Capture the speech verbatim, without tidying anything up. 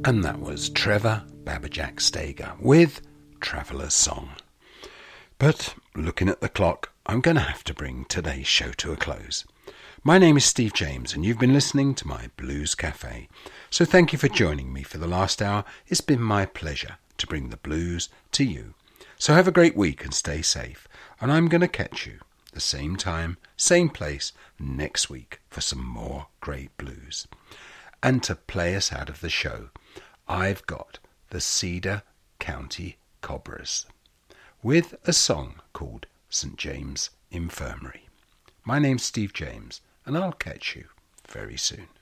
And that was Trevor Babajack Steger with Traveller's Song. But looking at the clock, I'm going to have to bring today's show to a close. My name is Steve James, and you've been listening to my Blues Cafe. So thank you for joining me for the last hour. It's been my pleasure to bring the blues to you. So have a great week and stay safe. And I'm going to catch you the same time, same place next week for some more great blues. And to play us out of the show, I've got the Cedar County Cobras with a song called Saint James Infirmary. My name's Steve James, and I'll catch you very soon.